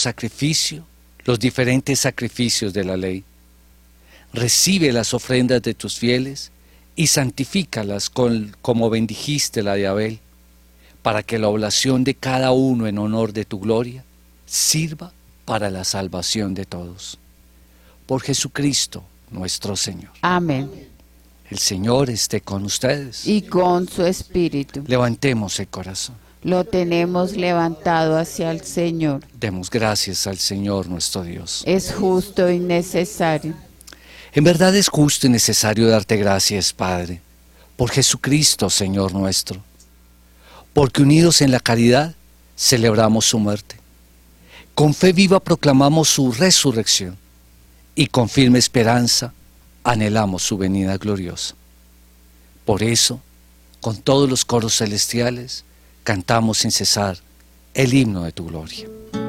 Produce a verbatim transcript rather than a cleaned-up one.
sacrificio los diferentes sacrificios de la ley. Recibe las ofrendas de tus fieles y santifícalas con, como bendijiste la de Abel, para que la oblación de cada uno en honor de tu gloria sirva para la salvación de todos. Por Jesucristo nuestro Señor. Amén. El Señor esté con ustedes. Y con su espíritu. Levantemos el corazón. Lo tenemos levantado hacia el Señor. Demos gracias al Señor nuestro Dios. Es justo y necesario. En verdad es justo y necesario darte gracias, Padre, por Jesucristo, Señor nuestro, porque unidos en la caridad celebramos su muerte. Con fe viva proclamamos su resurrección y con firme esperanza anhelamos su venida gloriosa. Por eso, con todos los coros celestiales, cantamos sin cesar el himno de tu gloria.